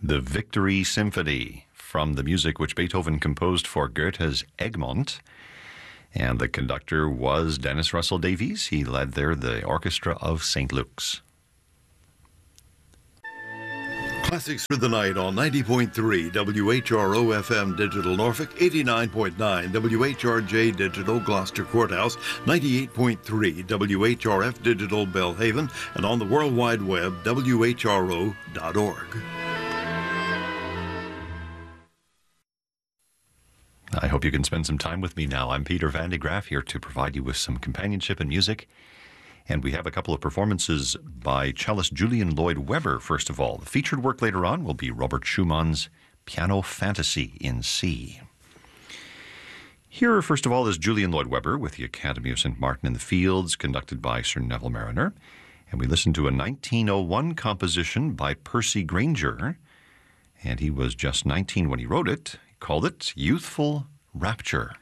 The Victory Symphony, from the music which Beethoven composed for Goethe's Egmont. And the conductor was Dennis Russell Davies. He led there the Orchestra of St. Luke's. Classics through the night on 90.3 WHRO FM Digital Norfolk, 89.9 WHRJ Digital Gloucester Courthouse, 98.3 WHRF Digital Belhaven, and on the World Wide Web, WHRO.org. I hope you can spend some time with me now. I'm Peter Van de Graaf, here to provide you with some companionship and music. And we have a couple of performances by cellist Julian Lloyd Webber, first of all. The featured work later on will be Robert Schumann's Piano Fantasy in C. Here, first of all, is Julian Lloyd Webber with the Academy of St. Martin in the Fields, conducted by Sir Neville Marriner. And we listen to a 1901 composition by Percy Grainger. And he was just 19 when he wrote it. He called it Youthful Rapture.